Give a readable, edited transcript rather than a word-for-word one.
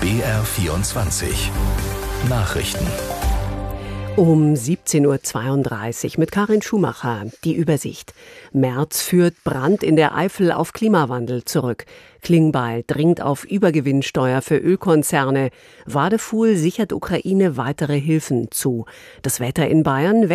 BR24 Nachrichten. Um 17:32 Uhr mit Karin Schumacher. Die Übersicht. Merz führt Brand in der Eifel auf Klimawandel zurück. Klingbeil dringt auf Übergewinnsteuer für Ölkonzerne. Wadefuhl sichert Ukraine weitere Hilfen zu. Das Wetter in Bayern